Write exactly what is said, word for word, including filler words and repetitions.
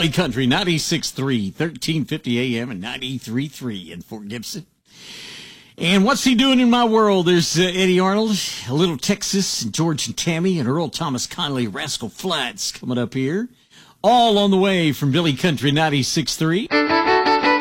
Billy Country, ninety-six point three, thirteen fifty A M and ninety-three point three in Fort Gibson. And what's he doing in my world? There's uh, Eddie Arnold, a Little Texas, and George and Tammy, and Earl Thomas Conley, Rascal Flatts coming up here. All on the way from Billy Country, ninety-six point three.